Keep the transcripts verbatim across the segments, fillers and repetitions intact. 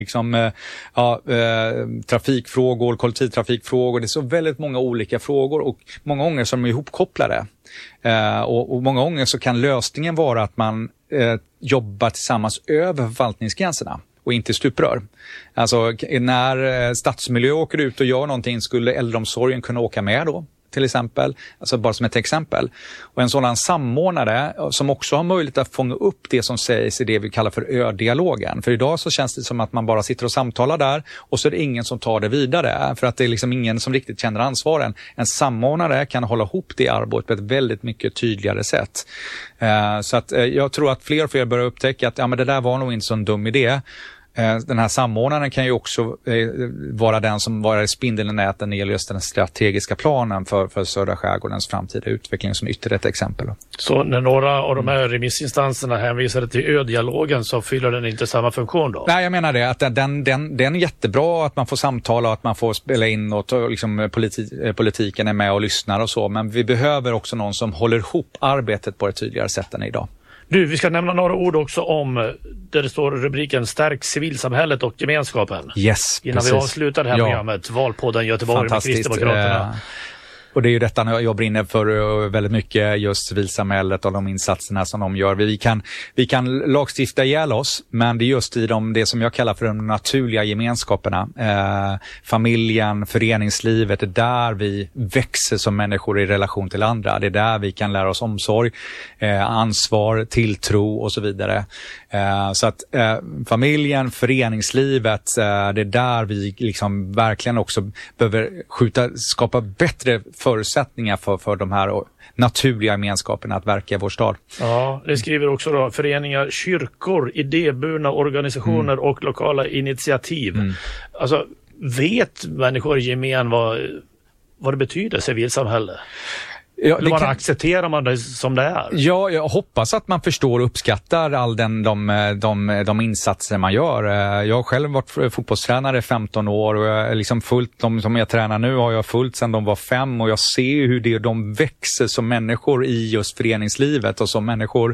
liksom, ja, eh, trafikfrågor, kollektivtrafikfrågor. Det är så väldigt många olika frågor och många gånger som är ihopkopplade. Eh, och, och många gånger så kan lösningen vara att man eh, jobbar tillsammans över förvaltningsgränserna och inte stuprör. Alltså när stadsmiljö åker ut och gör någonting skulle äldreomsorgen kunna åka med då. Till exempel, alltså bara som ett exempel. Och en sådan samordnare som också har möjlighet att fånga upp det som sägs i det vi kallar för ö-dialogen. För idag så känns det som att man bara sitter och samtalar där och så är det ingen som tar det vidare. För att det är liksom ingen som riktigt känner ansvaren. En samordnare kan hålla ihop det arbetet på ett väldigt mycket tydligare sätt. Uh, så att uh, jag tror att fler och fler börjar upptäcka att ja, men det där var nog inte så en dum idé. Den här samordnaren kan ju också eh, vara den som var i spindeln i näten när det gäller just den strategiska planen för, för södra skärgårdens framtida utveckling som ytterligare ett exempel. Så när några av de här remissinstanserna hänvisade till ö-dialogen så fyller den inte samma funktion då? Nej, jag menar det. Att den, den, den är jättebra att man får samtala och att man får spela in och ta, liksom, politi- politiken är med och lyssnar och så. Men vi behöver också någon som håller ihop arbetet på ett tydligare sätt än idag. Du, vi ska nämna några ord också om där det står rubriken Stärk civilsamhället och gemenskapen. Yes, Innan precis. vi avslutar det här ja. programmet, Valpodden Göteborg med Kristdemokraterna. Eh, och det är ju detta jag brinner för väldigt mycket, just civilsamhället och de insatserna som de gör. Vi kan, vi kan lagstifta ihjäl oss, men det är just i de, det som jag kallar för de naturliga gemenskaperna. Eh, familjen, föreningslivet, det är där vi växer som människor i relation till andra. Det är där vi kan lära oss omsorg, eh, ansvar, tilltro och så vidare. Eh, så att eh, familjen, föreningslivet, eh, det är där vi liksom verkligen också behöver skjuta, skapa bättre förutsättningar för, för de här naturliga gemenskaperna att verka i vår stad. Ja, det skriver också då föreningar, kyrkor, idéburna organisationer mm. och lokala initiativ. Mm. Alltså, vet människor i gemen vad, vad det betyder civilsamhälle? Ja, Eller bara kan... accepterar man det som det är? Ja, jag hoppas att man förstår och uppskattar all den, de, de, de insatser man gör. Jag har själv varit fotbollstränare i femton år och jag liksom fullt, de som jag tränar nu har jag fullt sedan de var fem och jag ser hur det, de växer som människor i just föreningslivet och som människor.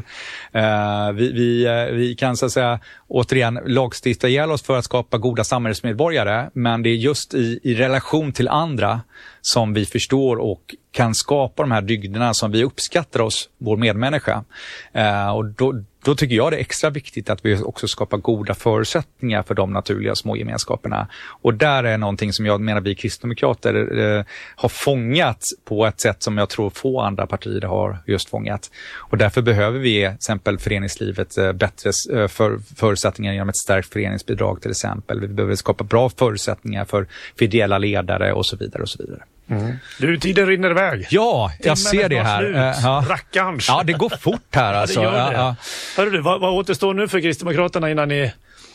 Uh, vi, vi, vi kan så att säga återigen lagstifta ihjäl oss för att skapa goda samhällsmedborgare, men det är just i, i relation till andra som vi förstår och kan skapa de här dygderna som vi uppskattar oss, vår medmänniska. Uh, och då, då tycker jag det är extra viktigt att vi också skapar goda förutsättningar för de naturliga små gemenskaperna. Och där är någonting som jag menar vi kristdemokrater uh, har fångat på ett sätt som jag tror få andra partier har just fångat. Och därför behöver vi till exempel föreningslivet uh, bättre uh, för, förutsättningar genom ett stärkt föreningsbidrag till exempel. Vi behöver skapa bra förutsättningar för, för ideella ledare och så vidare och så vidare. Mm. Du, tiden rinner iväg. Ja, jag Timmen ser det här. Uh, ja. Rackarns. Ja, det går fort här alltså. Ja, det gör det. Ja, ja. Hörru du, vad, vad återstår nu för Kristdemokraterna innan ni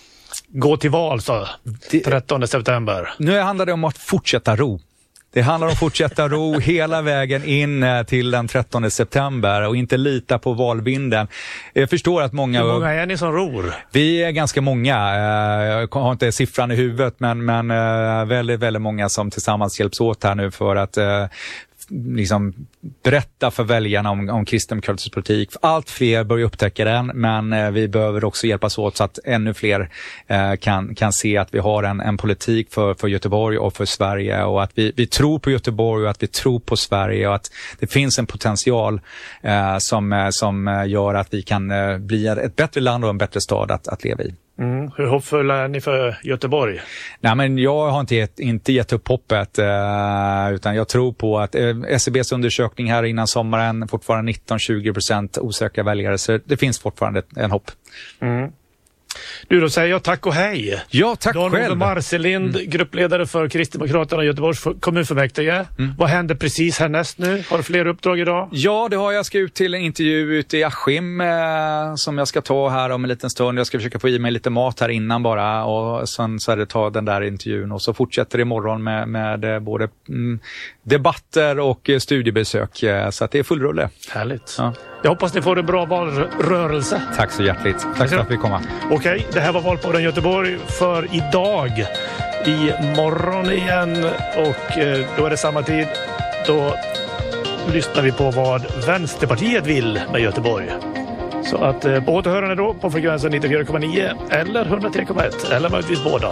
går till val så trettonde september? Nu handlar det om att fortsätta ro. Det handlar om att fortsätta ro hela vägen in till den trettonde september och inte lita på valvinden. Jag förstår att många... Hur många är ni som ror? Vi är ganska många. Jag har inte siffran i huvudet, men, men väldigt, väldigt många som tillsammans hjälps åt här nu för att liksom berätta för väljarna om, om kristdemokratisk politik. Allt fler börjar upptäcka den, men eh, vi behöver också hjälpas åt så att ännu fler eh, kan, kan se att vi har en, en politik för, för Göteborg och för Sverige och att vi, vi tror på Göteborg och att vi tror på Sverige och att det finns en potential eh, som, som gör att vi kan eh, bli ett bättre land och en bättre stad att, att leva i. Mm. Hur hoppfulla är ni för Göteborg? Nej, men jag har inte gett, inte gett upp hoppet eh, utan jag tror på att eh, S C B:s undersökning här innan sommaren fortfarande nitton till tjugo procent osäkra väljare, så det finns fortfarande en hopp. Mm. Du, då säger jag tack och hej. Ja, tack Dan själv. Dan Marcelind, mm. gruppledare för Kristdemokraterna i Göteborgs kommunfullmäktige. Mm. Vad händer precis härnäst nu? Har du fler uppdrag idag? Ja, det har jag. Jag ska ut till en intervju ute i Askim eh, som jag ska ta här om en liten stund. Jag ska försöka få i mig lite mat här innan bara och sen så är det ta den där intervjun och så fortsätter det imorgon med, med både mm, debatter och eh, studiebesök. Eh, så att det är full rulle. Härligt. Ja. Jag hoppas ni får en bra valrörelse. Tack så hjärtligt. Tack för att vi kom. Okej, det här var Valpodden Göteborg för idag. I morgon igen och eh, då är det samma tid. Då lyssnar vi på vad Vänsterpartiet vill med Göteborg. Så att eh, på återhörande då på frekvensen nittiofyra komma nio eller hundratre komma ett eller möjligtvis båda.